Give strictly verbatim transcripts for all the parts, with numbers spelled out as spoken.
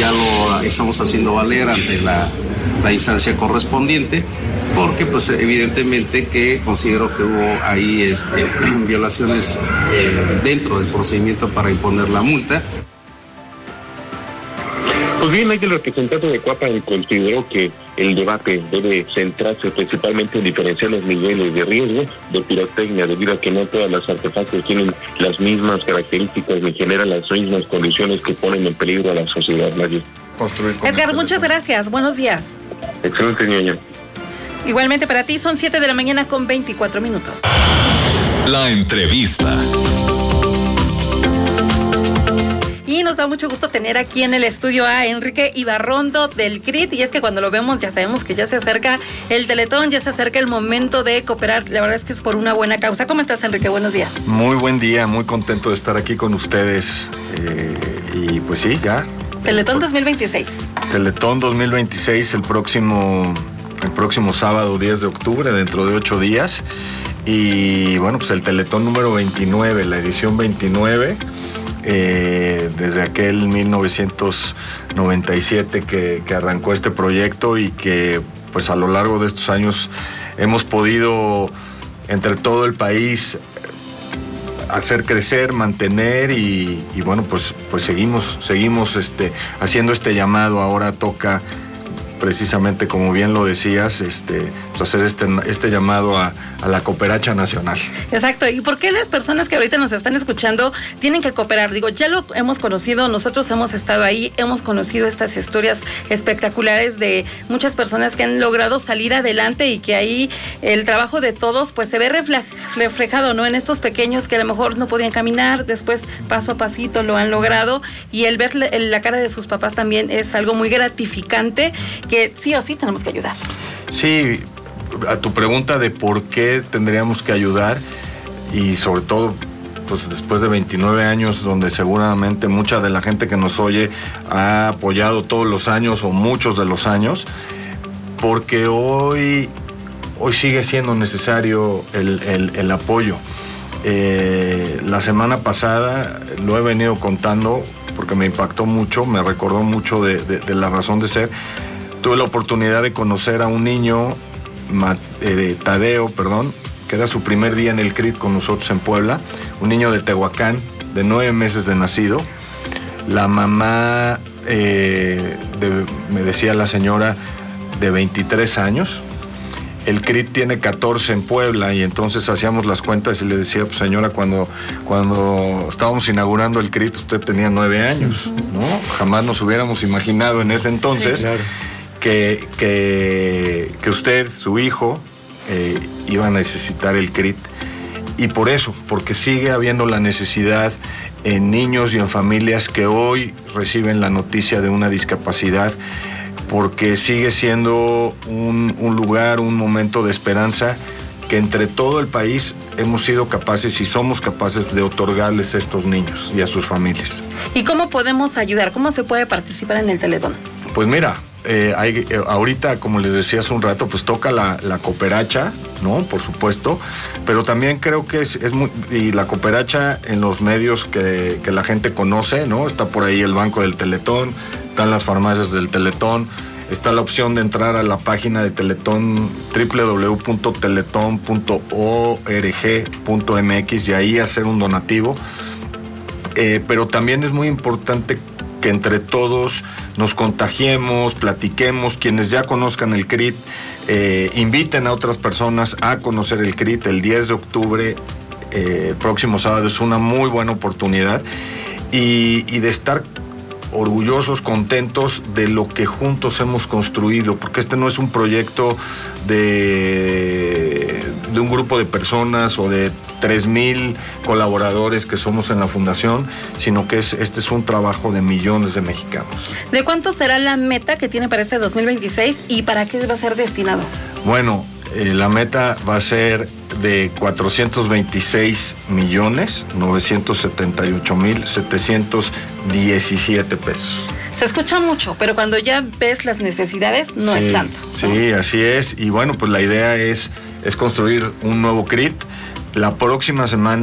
ya lo estamos haciendo valer ante la, la instancia correspondiente, porque pues evidentemente que considero que hubo ahí este, violaciones eh, dentro del procedimiento para imponer la multa. Pues bien, el representante de Cuapa consideró que el debate debe centrarse principalmente en diferenciar los niveles de riesgo de pirotecnia, debido a que no todas las artefactos tienen las mismas características ni generan las mismas condiciones que ponen en peligro a la sociedad. Edgar, muchas gracias. Buenos días. Excelente, niña. Igualmente para ti, son siete de la mañana con veinticuatro minutos. La entrevista. Y nos da mucho gusto tener aquí en el estudio a Enrique Ibarrondo del C R I T, y es que cuando lo vemos ya sabemos que ya se acerca el Teletón, ya se acerca el momento de cooperar. La verdad es que es por una buena causa. ¿Cómo estás, Enrique? Buenos días. Muy buen día, muy contento de estar aquí con ustedes. Eh, y pues sí, ya. Teletón dos mil veintiséis. Teletón dos mil veintiséis, el próximo, el próximo sábado diez de octubre, dentro de ocho días. Y bueno, pues el Teletón número veintinueve, la edición veintinueve. Eh, desde aquel mil novecientos noventa y siete que, que arrancó este proyecto, y que pues a lo largo de estos años hemos podido entre todo el país hacer crecer, mantener y, y bueno, pues, pues seguimos, seguimos este, haciendo este llamado. Ahora toca precisamente, como bien lo decías, este, pues hacer este, este llamado a, a la cooperacha nacional. Exacto. ¿Y por qué las personas que ahorita nos están escuchando tienen que cooperar? Digo, ya lo hemos conocido, nosotros hemos estado ahí, hemos conocido estas historias espectaculares de muchas personas que han logrado salir adelante, y que ahí el trabajo de todos pues se ve reflejado, ¿no? En estos pequeños que a lo mejor no podían caminar, después paso a pasito lo han logrado, y el ver la cara de sus papás también es algo muy gratificante, que sí o sí tenemos que ayudar. Sí, a tu pregunta de por qué tendríamos que ayudar, y sobre todo pues después de veintinueve años, donde seguramente mucha de la gente que nos oye ha apoyado todos los años o muchos de los años, porque hoy, hoy sigue siendo necesario el, el, el apoyo. Eh, la semana pasada lo he venido contando porque me impactó mucho, me recordó mucho de, de, de la razón de ser. Tuve la oportunidad de conocer a un niño, eh, Tadeo, perdón, que era su primer día en el C R I T con nosotros en Puebla, un niño de Tehuacán, de nueve meses de nacido. La mamá, eh, de, me decía la señora, de veintitrés años. El C R I T tiene catorce en Puebla, y entonces hacíamos las cuentas y le decía, pues señora, cuando, cuando estábamos inaugurando el C R I T usted tenía nueve años, ¿no? Jamás nos hubiéramos imaginado en ese entonces. Sí, claro. Que, que, que usted, su hijo, eh, iba a necesitar el C R I T. Y por eso, porque sigue habiendo la necesidad en niños y en familias que hoy reciben la noticia de una discapacidad, porque sigue siendo un, un lugar, un momento de esperanza que entre todo el país hemos sido capaces y somos capaces de otorgarles a estos niños y a sus familias. ¿Y cómo podemos ayudar? ¿Cómo se puede participar en el Teletón? Pues mira, eh, hay, eh, ahorita, como les decía hace un rato, pues toca la, la cooperacha, ¿no? Por supuesto, pero también creo que es, es muy... Y la cooperacha en los medios que, que la gente conoce, ¿no? Está por ahí el Banco del Teletón, están las farmacias del Teletón, está la opción de entrar a la página de Teletón, doble u doble u doble u punto teletón punto org punto m x, y ahí hacer un donativo. Eh, pero también es muy importante que entre todos nos contagiemos, platiquemos, quienes ya conozcan el C R I T, eh, inviten a otras personas a conocer el C R I T. El diez de octubre, eh, próximo sábado, es una muy buena oportunidad, y, y de estar orgullosos, contentos de lo que juntos hemos construido, porque este no es un proyecto de, de un grupo de personas o de tres mil colaboradores que somos en la fundación, sino que es, este es un trabajo de millones de mexicanos. ¿De cuánto será la meta que tiene para este dos mil veintiséis y para qué va a ser destinado? Bueno, eh, la meta va a ser de cuatrocientos veintiséis millones novecientos setenta y ocho mil setecientos diecisiete pesos. Se escucha mucho, pero cuando ya ves las necesidades no sí, es tanto, ¿no? Sí, así es. Y bueno, pues la idea es, es construir un nuevo C R I T. La próxima semana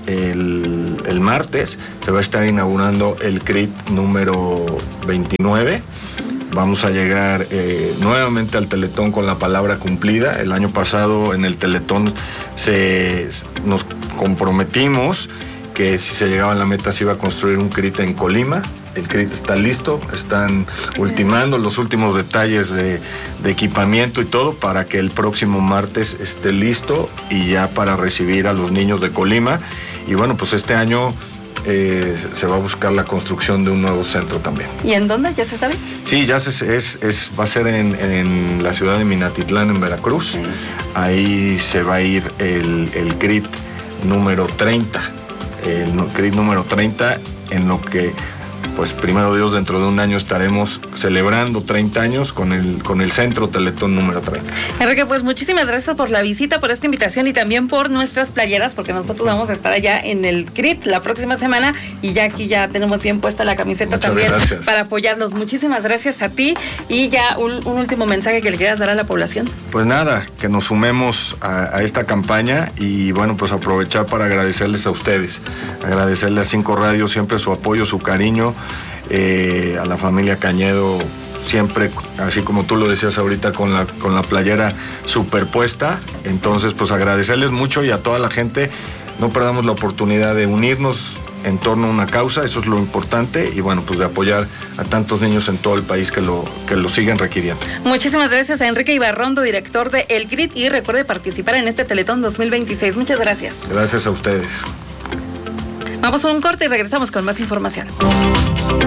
el, el martes, se va a estar inaugurando el C R I T número veintinueve. Vamos a llegar eh, nuevamente al Teletón con la palabra cumplida. El año pasado en el Teletón se, nos comprometimos que si se llegaba a la meta se iba a construir un C R I T en Colima. El C R I T está listo, están ultimando los últimos detalles de, de equipamiento y todo para que el próximo martes esté listo y ya para recibir a los niños de Colima. Y bueno, pues este año Eh, se va a buscar la construcción de un nuevo centro también. ¿Y en dónde? ¿Ya se sabe? Sí, ya se, es, es, va a ser en, en la ciudad de Minatitlán, en Veracruz. Sí. Ahí se va a ir el, el C R I T número treinta. El C R I T número treinta, en lo que, pues primero Dios, dentro de un año estaremos celebrando treinta años con el, con el Centro Teletón número treinta. Enrique, pues muchísimas gracias por la visita, por esta invitación y también por nuestras playeras, porque nosotros vamos a estar allá en el C R I T la próxima semana y ya aquí ya tenemos bien puesta la camiseta. Muchas también gracias. Para apoyarlos. Muchísimas gracias a ti y ya un, un último mensaje que le quieras dar a la población. Pues nada, que nos sumemos a, a esta campaña y bueno, pues aprovechar para agradecerles a ustedes, agradecerle a Cinco Radio siempre su apoyo, su cariño. Eh, a la familia Cañedo siempre, así como tú lo decías ahorita, con la, con la playera superpuesta. Entonces pues agradecerles mucho y a toda la gente, no perdamos la oportunidad de unirnos en torno a una causa, eso es lo importante, y bueno, pues de apoyar a tantos niños en todo el país que lo, que lo siguen requiriendo. Muchísimas gracias a Enrique Ibarrondo, director de El C R I T, y recuerde participar en este Teletón dos mil veintiséis. Muchas gracias. Gracias a ustedes. Vamos a un corte y regresamos con más información.